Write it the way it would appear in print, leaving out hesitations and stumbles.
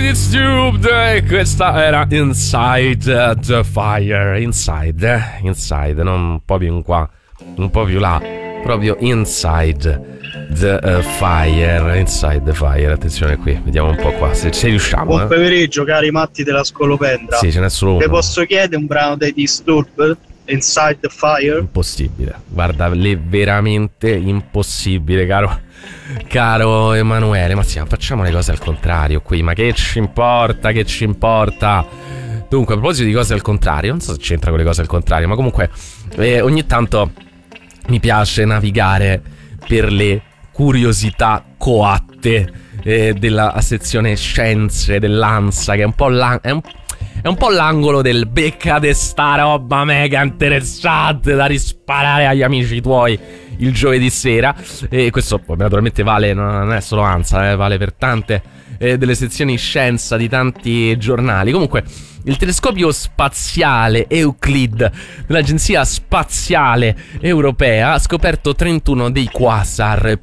Disturbed, e questa era Inside the Fire. Inside, non un po' più in qua, un po' più là, proprio Inside the Fire. Inside the Fire, attenzione qui, vediamo un po' qua se riusciamo. Buon pomeriggio cari matti della scolopendra. Sì, ce n'è solo uno. Te posso chiedere un brano dei Disturbed? Inside the Fire? Impossibile, guarda, veramente impossibile, caro Emanuele. Ma sì, facciamo le cose al contrario qui, ma che ci importa? Dunque, a proposito di cose al contrario, non so se c'entra con le cose al contrario, ma comunque ogni tanto mi piace navigare per le curiosità coatte della sezione scienze dell'ANSA, che è un po' è un po' l'angolo del beccate sta roba mega interessante da risparare agli amici tuoi il giovedì sera. E questo naturalmente vale, non è solo ANSA, vale per tante delle sezioni scienza di tanti giornali. Comunque, il telescopio spaziale Euclid dell'Agenzia Spaziale Europea ha scoperto 31 dei quasar